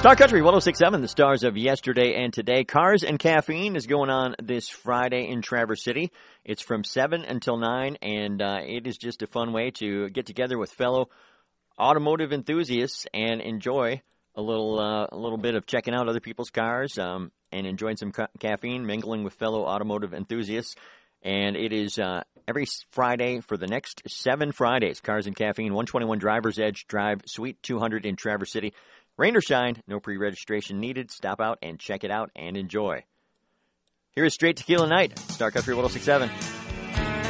Star Country 106.7, the stars of yesterday and today. Cars and Caffeine is going on this Friday in Traverse City. It's from 7 until 9, and it is just a fun way to get together with fellow automotive enthusiasts and enjoy a little bit of checking out other people's cars and enjoying some caffeine, mingling with fellow automotive enthusiasts. And it is every Friday for the next 7 Fridays. Cars and Caffeine, 121 Driver's Edge Drive, Suite 200 in Traverse City. Rain or shine, no pre-registration needed. Stop out and check it out and enjoy. Here is Straight Tequila Night, Star Country 106.7.